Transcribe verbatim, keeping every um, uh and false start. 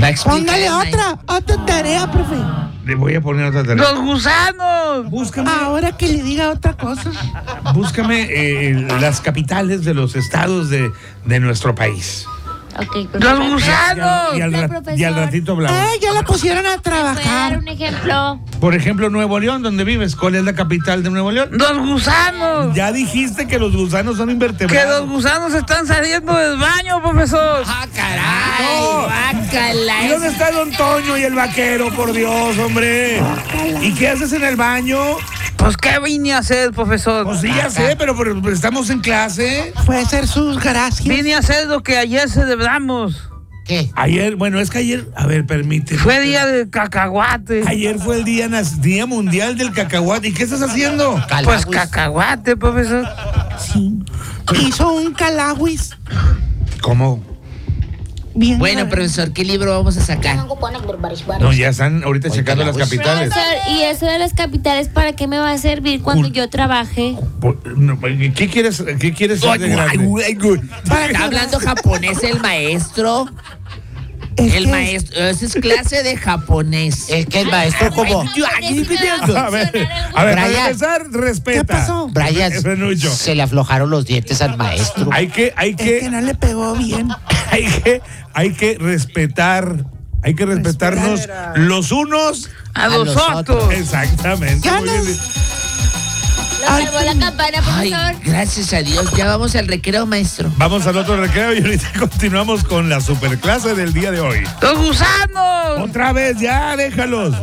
explicar. Póngale otra, otra tarea, profe. Le voy a poner otra tarea. ¡Los gusanos! Búscame, Ahora que le diga otra cosa. búscame eh, las capitales de los estados de, de nuestro país. Ok, ¡Los profesor. gusanos! Y al, ra- profesor. y al ratito hablamos. Eh, ya la pusieron a ¿Puede dar trabajar. un ejemplo? Por ejemplo, Nuevo León, ¿dónde vives? ¿Cuál es la capital de Nuevo León? ¡Los gusanos! Ya dijiste que los gusanos son ¡Que los invertebrados. gusanos están saliendo del baño, profesor! ¡Ah, caray! No. ¡Guácala! ¿Y dónde está Don Toño y el vaquero, por Dios, hombre? ¿Y qué haces en el baño? Pues, ¿qué vine a hacer, profesor? Pues sí, ya sé, pero, pero estamos en clase. Puede ser sus gracias. Vine a hacer lo que ayer celebramos. ¿Qué? Ayer, bueno, es que ayer, a ver, permíteme. Fue día del cacahuate. Ayer fue el día, nas- día mundial del cacahuate. ¿Y qué estás haciendo? Pues Calagüis. cacahuate, profesor. Sí. Hizo un calagüis. ¿Cómo? Bien. Bueno, profesor, ¿qué libro vamos a sacar? No, ya están ahorita Oye, checando las Calagüis. capitales. Profesor, ¿y eso de las capitales para qué me va a servir cuando Un- yo trabaje? Por- no, ¿Qué quieres, qué quieres ser de grande? ¿Está hablando japonés el maestro? Es El que- maestro, esa es clase de japonés. Es que el maestro como... A ver, a ver, para Brian. empezar, respeta. ¿Qué pasó? Brian, Frenucho. se le aflojaron los dientes al maestro. Hay que, hay Es que que, no le pegó bien. hay que, hay que respetar, hay que respetarnos los unos. A, A los los otros. otros. Exactamente. Ya muy nos- bien. Lo Ay, salvó la campana, Ay, profesor. gracias a Dios. Ya vamos al recreo, maestro. Vamos al otro recreo y ahorita continuamos con la superclase del día de hoy. ¡Los gusanos! Otra vez, ya, déjalos.